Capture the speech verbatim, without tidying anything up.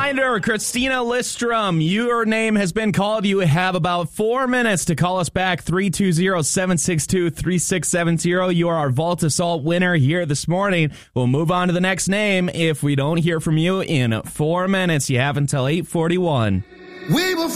reminder, Christina Listrom, your name has been called. You have about four minutes to call us back, three two zero, seven six two, three six seven zero. You are our Vault Assault winner here this morning. We'll move on to the next name if we don't hear from you in four minutes. You have until eight forty-one. We will